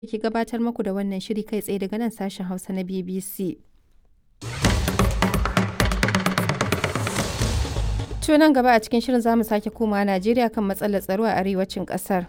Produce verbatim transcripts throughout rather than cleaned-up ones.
ke gabatar muku da wannan shiri kai tsaye daga nan sashen Hausa na B B C. To nan gaba a cikin shirin zamu sake komawa Najeriya kan matsalar tsaro a arewacin kasar.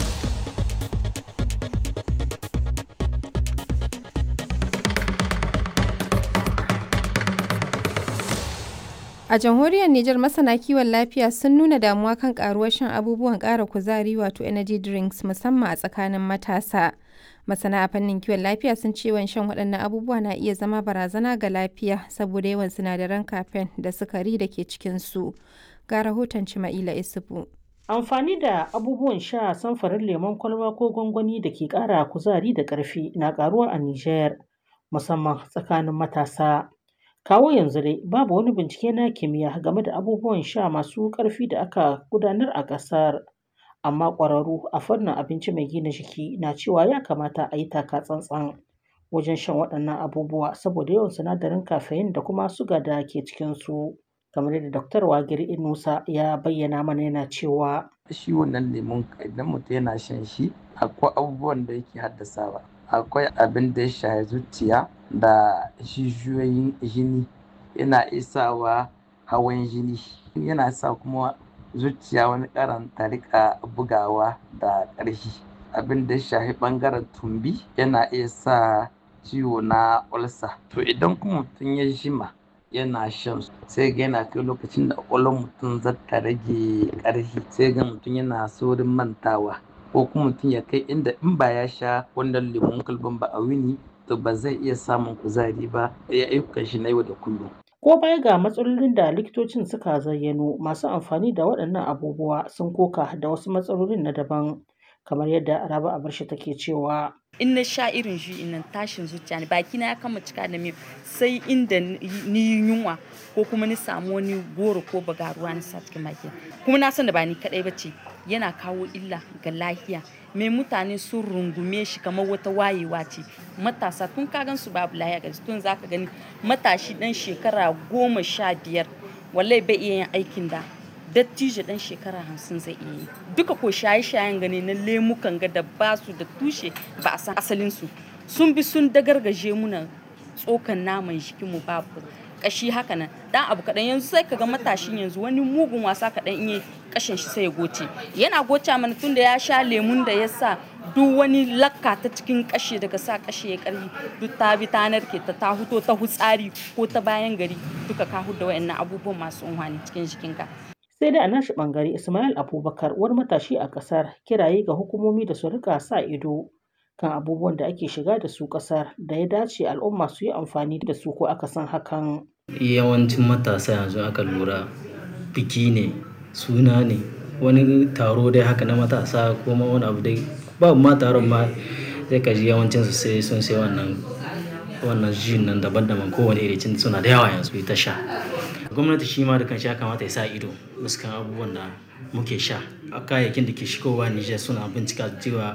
A jamhuriyar Nijar masana kiwon lafiya sun nuna damuwa kan karuwar shan abubuwan ƙara kuzari wato energy drinks musamman a tsakanin matasa. Masana a fannin kiwon lafiya sun ce yawan shan waɗannan abubuwa na iya zama barazana ga lafiya saboda yawan sinadaran caffeine da sukari da ke cikinsu. Ga rahoton Cima'ila Isufu. Amfani da abubuwan sha samfarin lemon kwalba ko gwangwani da ke ƙara kuzari da ƙarfi na ƙaruwa a Nijar, musamman tsakanin matasa. Kawo yanzu dai babu wani bincike na kimiyya game da abubuwan sha masu ƙarfi da aka gudanar a ƙasar, amma ƙwararru a fannin abinci mai gina jiki na cewa ya kamata a yi taka tsantsan wajen shan waɗannan abubuwa saboda yawan sinadarin caffeine da kuma suga da ke cikinsu. Kamar yadda Daktar Wagiri Inusa ya bayyana mana yana cewa shi wannan lemon idan mutum yana shan shi akwai abubuwan da yake haddasawa. Akwai abin da ya shafi zuciya da jijiyoyin jini, yana isawa hawan jini, yana sa kuma zuciya wani karan ta rika bugawa da ƙarfi. Abin da ya shafi ɓangaren tumbi yana iya sa ciwo na ulcer. To idan kuma mutum ya jima yana shan sai ga yana kai lokacin da ƙwaƙwalwar mutum za ta rage ƙarfi, sai ga mutum yana saurin mantawa, ko kuma mutum ya kai inda in ba ya sha wannan lemon kwalban ba a wuni to ba zai iya samun kuzari ba ya ayyukan shi na yau da kullum. Ko baya ga matsalolin da likitocin suka zayyano, masu amfani da waɗannan abubuwa sun koka da wasu matsalolin na daban, kamar yadda Rabi Abarshi take cewa. In na sha irin shi innan tashin zuciya ne, baki na ya kama cika da miyau sai inda ni yunwa ko kuma ni samu wani goro ko bagaruwa na sa cikin baki. Kuma na san da ba ni kadai bace, yana kawo illa ga lafiya. Me mutane sun rungume shi kamar wata wayewa ce. Matasa tun ka gan su babu lafiya ga tun zaka gani matashi dan shekara goma sha biyar wallahi bai iya yin aikin da dattijo dan shekara hamsin zai iya yi. Duka ko shaye-shayen gane na lemukan ga da ba su da tushe ba a san asalin su. Sun bi sun dagargaje muna tsokan naman jikin mu babu kashi haka nan. Dan abu kadan yanzu sai kaga matashin yanzu wani mugun wasa kadan in yi kashin shi sai ya goce. Yana goce mana tunda ya sha lemun da ya sa duk wani lakka ta cikin kashe daga sa kashe ya karfi duk ta bi ta narke ta ta huto ta hutsari ko ta bayan gari duka ka huda wayannan abubuwan masu unhwani cikin jikinka. Sai dai a nashi ɓangare Ismail Abubakar wani matashi a ƙasar kiraye ga hukumomi da su rika sa ido kan abubuwan da ake shiga da su ƙasar da ya dace al'umma su yi amfani da su ko aka san hakan. Yawancin matasa yanzu aka lura biki ne, suna ne, wani taro dai haka na matasa ko ma wani abu dai babu ma taron ma sai ka ji yawancin su sai sun sai wannan wannan jin nan daban-daban kowane irin suna da yawa yanzu ta sha. Gwamnati shi ma da kanshi ya kamata ya sa ido fuskan abubuwan da muke sha. Kayayyakin da ke shigowa Nijar suna bincika cewa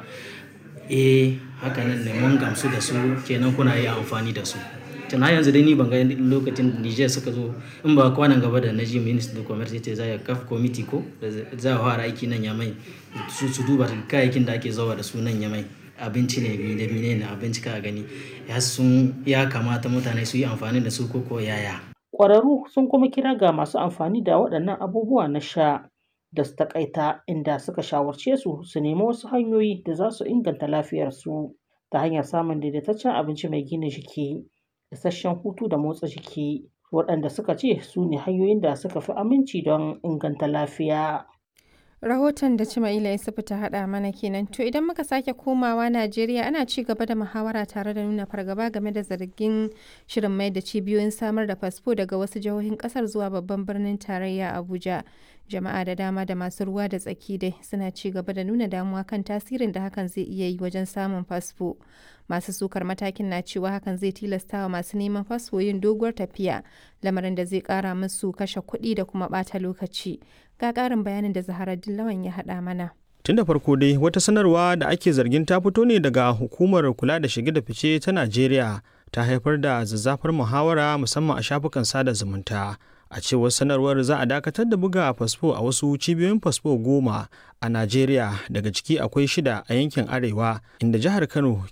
eh haka nan ne mun gamsu da su kenan kuna yi amfani da su. Tana yanzu dai ni ban ga lokacin Nijar suka zo in ba kwanan gaba da naji Ministry of Commerce ce za ya kafa committee ko za a fara aiki nan Yamai su su duba kayayyakin da ake zawa da su nan Yamai. Abinci ne da mine ne abinci ka gani ya sun ya kamata mutane su yi amfani da su ko ko yaya. Ƙwararru sun kuma kira ga masu amfani da waɗannan abubuwa na sha da su taƙaita, inda suka shawarce su su nemi wasu hanyoyi da za su inganta lafiyarsu ta hanyar samun daidaitaccen abinci mai gina jiki, isasshen hutu da motsa jiki, waɗanda suka ce su ne hanyoyin da suka fi aminci don inganta lafiya. Rahoton da Cima'ila Isufu ta haɗa mana kenan. To idan muka sake komawa Najeriya ana ci gaba da muhawara tare da nuna fargaba game da zargin shirin mai da cibiyoyin samar da fasfo daga wasu jihohin ƙasar zuwa babban birnin tarayya Abuja. Jama'a da dama da masu ruwa da tsaki dai suna ci gaba da nuna damuwa kan tasirin da hakan zai iya yi wajen samun fasfo. Masu sukar matakin na cewa hakan zai tilasta wa masu neman fasfo yin doguwar tafiya, lamarin da zai ƙara musu kashe kuɗi da kuma ɓata lokaci. Ga ƙarin bayanin da Zaharaddin Lawan ya haɗa mana. Tun da farko dai wata sanarwa da ake zargin ta fito ne daga hukumar kula da shige da fice ta Najeriya ta haifar da zazzafar muhawara musamman a shafukan sada zumunta. A cewar sanarwar za a dakatar da buga fasfo a wasu cibiyoyin fasfo goma a Najeriya, daga ciki akwai shida a yankin Arewa, inda jihar Kano